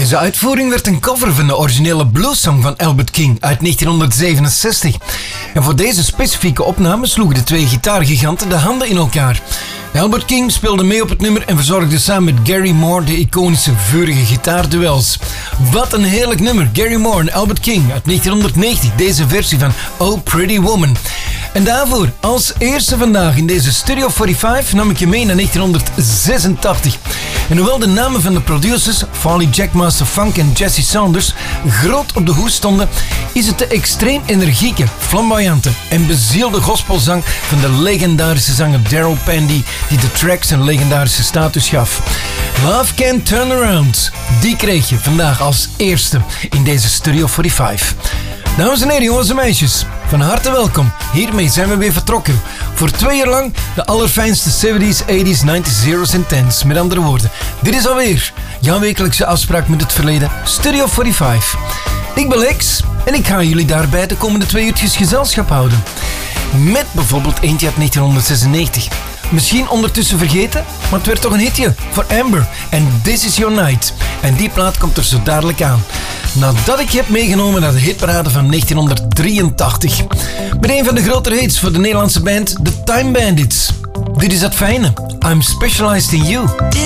Deze uitvoering werd een cover van de originele bluessong van Albert King uit 1967. En voor deze specifieke opname sloegen de twee gitaargiganten de handen in elkaar. Albert King speelde mee op het nummer en verzorgde samen met Gary Moore de iconische vurige gitaarduels. Wat een heerlijk nummer, Gary Moore en Albert King uit 1990, deze versie van Oh Pretty Woman. En daarvoor, als eerste vandaag in deze Studio 45, nam ik je mee naar 1986. En hoewel de namen van de producers, Farley Jackmaster Funk en Jesse Saunders, groot op de hoes stonden, is het de extreem energieke, flamboyante en bezielde gospelzang van de legendarische zanger Daryl Pandy die de track zijn legendarische status gaf. Love Can Turn Around, die kreeg je vandaag als eerste in deze Studio 45. Dames en heren, jongens en meisjes, van harte welkom. Hiermee zijn we weer vertrokken. Voor 2 jaar lang de allerfijnste 70s, 80s, 90s, zeros en 10s. Met andere woorden, dit is alweer jouw wekelijkse afspraak met het verleden, Studio 45. Ik ben Lex en ik ga jullie daarbij de komende 2 uurtjes gezelschap houden. Met bijvoorbeeld eentje uit 1996. Misschien ondertussen vergeten, maar het werd toch een hitje voor Amber en This Is Your Night. En die plaat komt er zo dadelijk aan. Nadat ik je heb meegenomen naar de hitparade van 1983. Met een van de grotere hits voor de Nederlandse band The Time Bandits. Dit is het fijne. I'm Specialized in You.